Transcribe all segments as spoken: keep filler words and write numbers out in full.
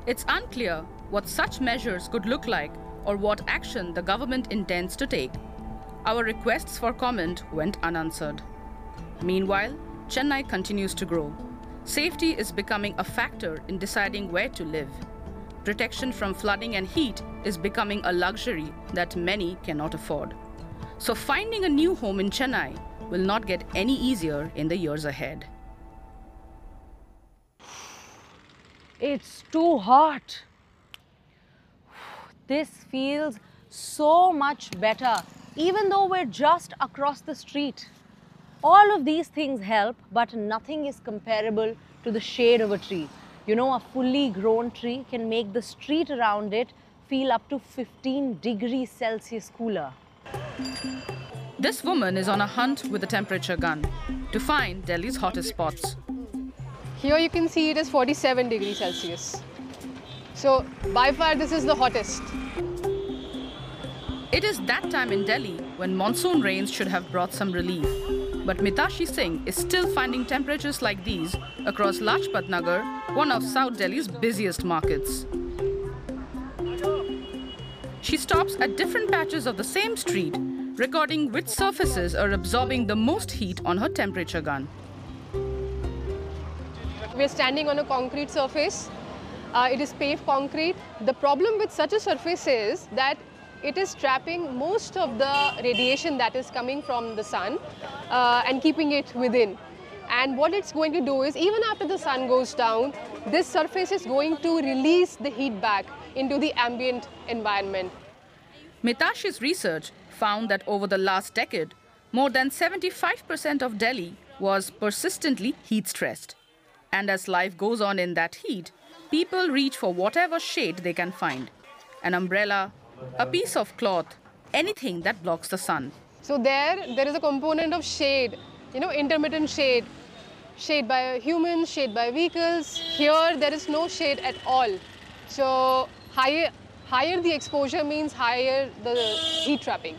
It's unclear what such measures could look like or what action the government intends to take. Our requests for comment went unanswered. Meanwhile, Chennai continues to grow. Safety is becoming a factor in deciding where to live. Protection from flooding and heat is becoming a luxury that many cannot afford. So finding a new home in Chennai will not get any easier in the years ahead. It's too hot. This feels so much better, even though we're just across the street. All of these things help, but nothing is comparable to the shade of a tree. You know, a fully grown tree can make the street around it feel up to fifteen degrees Celsius cooler. This woman is on a hunt with a temperature gun to find Delhi's hottest spots. Here you can see it is forty-seven degrees Celsius. So by far this is the hottest. It is that time in Delhi when monsoon rains should have brought some relief. But Mitashi Singh is still finding temperatures like these across Lajpat Nagar, one of South Delhi's busiest markets. She stops at different patches of the same street, recording which surfaces are absorbing the most heat on her temperature gun. We're standing on a concrete surface. Uh, it is paved concrete. The problem with such a surface is that it is trapping most of the radiation that is coming from the sun uh, and keeping it within. And what it's going to do is, even after the sun goes down, this surface is going to release the heat back into the ambient environment. Mitashi's research found that over the last decade, more than seventy-five percent of Delhi was persistently heat-stressed. And as life goes on in that heat, people reach for whatever shade they can find. An umbrella, a piece of cloth, anything that blocks the sun. So there, there is a component of shade, you know, intermittent shade. Shade by humans, shade by vehicles. Here, there is no shade at all. So higher, higher the exposure means higher the heat trapping.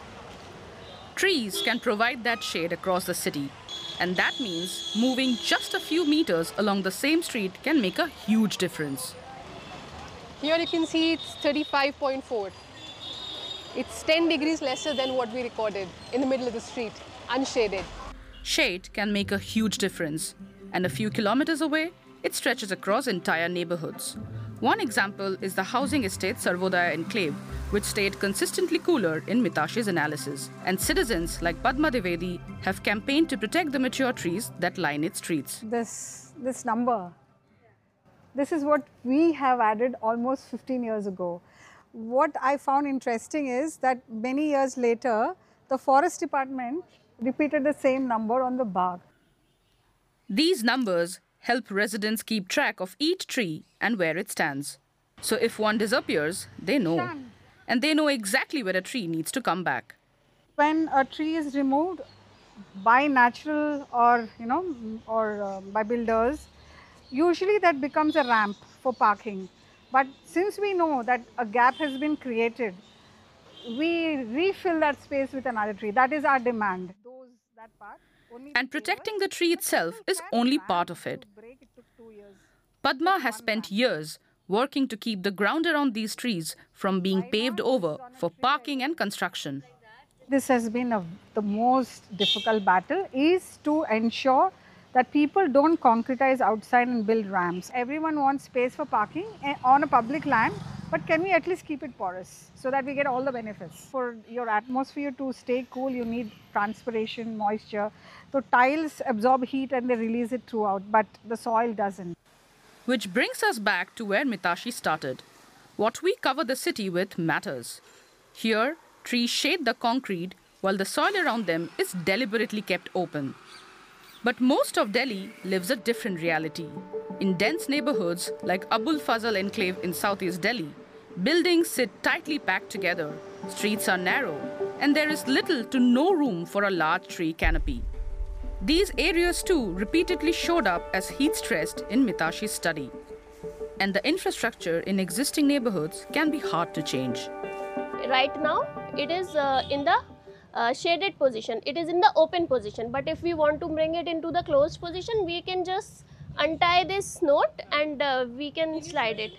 Trees can provide that shade across the city. And that means moving just a few meters along the same street can make a huge difference. Here you can see it's thirty-five point four. It's ten degrees lesser than what we recorded in the middle of the street, unshaded. Shade can make a huge difference. And a few kilometers away, it stretches across entire neighborhoods. One example is the housing estate Sarvodaya Enclave, which stayed consistently cooler in Mitashi's analysis. And citizens like Padma Devedi have campaigned to protect the mature trees that line its streets. This, this number, this is what we have added almost fifteen years ago. What I found interesting is that many years later, the forest department repeated the same number on the bark. These numbers help residents keep track of each tree and where it stands. So if one disappears, they know. And they know exactly where a tree needs to come back. When a tree is removed by natural or, you know, or uh, by builders, usually that becomes a ramp for parking. But since we know that a gap has been created, we refill that space with another tree. That is our demand. Those, that part, only and protecting the tree itself is only part of it. Padma has spent years working to keep the ground around these trees from being paved over for parking and construction. This has been a, the most difficult battle, is to ensure that people don't concretize outside and build ramps. Everyone wants space for parking on a public land, but can we at least keep it porous so that we get all the benefits? For your atmosphere to stay cool, you need transpiration, moisture. So tiles absorb heat and they release it throughout, but the soil doesn't. Which brings us back to where Mitashi started. What we cover the city with matters. Here, trees shade the concrete while the soil around them is deliberately kept open. But most of Delhi lives a different reality. In dense neighborhoods like Abul Fazal Enclave in southeast Delhi, buildings sit tightly packed together, streets are narrow, and there is little to no room for a large tree canopy. These areas too repeatedly showed up as heat-stressed in Mitashi's study. And the infrastructure in existing neighborhoods can be hard to change. Right now, it is uh, in the uh, shaded position. It is in the open position. But if we want to bring it into the closed position, we can just untie this knot and uh, we can slide it.